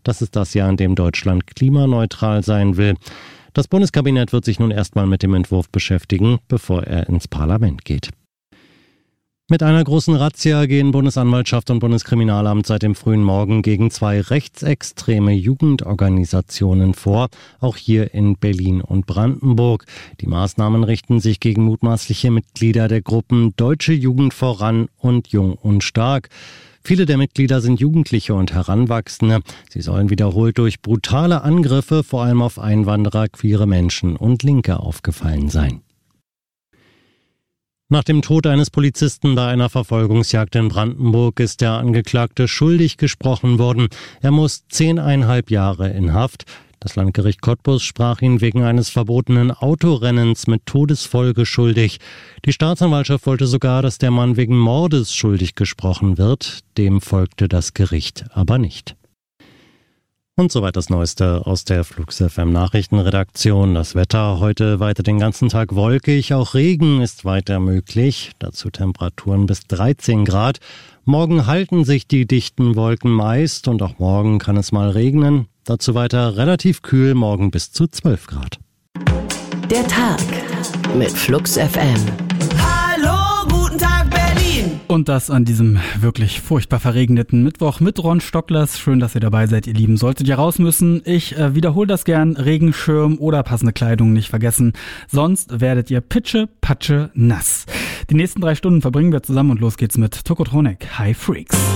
Das ist das Jahr, in dem Deutschland klimaneutral sein will. Das Bundeskabinett wird sich nun erstmal mit dem Entwurf beschäftigen, bevor er ins Parlament geht. Mit einer großen Razzia gehen Bundesanwaltschaft und Bundeskriminalamt seit dem frühen Morgen gegen 2 rechtsextreme Jugendorganisationen vor, auch hier in Berlin und Brandenburg. Die Maßnahmen richten sich gegen mutmaßliche Mitglieder der Gruppen Deutsche Jugend voran und Jung und Stark. Viele der Mitglieder sind Jugendliche und Heranwachsende. Sie sollen wiederholt durch brutale Angriffe vor allem auf Einwanderer, queere Menschen und Linke aufgefallen sein. Nach dem Tod eines Polizisten bei einer Verfolgungsjagd in Brandenburg ist der Angeklagte schuldig gesprochen worden. Er muss 10,5 Jahre in Haft. Das Landgericht Cottbus sprach ihn wegen eines verbotenen Autorennens mit Todesfolge schuldig. Die Staatsanwaltschaft wollte sogar, dass der Mann wegen Mordes schuldig gesprochen wird. Dem folgte das Gericht aber nicht. Und soweit das Neueste aus der Flux FM Nachrichtenredaktion. Das Wetter heute weiter den ganzen Tag wolkig, auch Regen ist weiter möglich. Dazu Temperaturen bis 13 Grad. Morgen halten sich die dichten Wolken meist und auch morgen kann es mal regnen. Dazu weiter relativ kühl, morgen bis zu 12 Grad. Der Tag mit Flux FM. Hallo, guten Tag Berlin! Und das an diesem wirklich furchtbar verregneten Mittwoch mit Ron Stocklers. Schön, dass ihr dabei seid, ihr Lieben. Solltet ihr raus müssen, ich wiederhole das gern, Regenschirm oder passende Kleidung nicht vergessen. Sonst werdet ihr Patsche nass. Die nächsten 3 Stunden verbringen wir zusammen und los geht's mit Tokotronic High Freaks.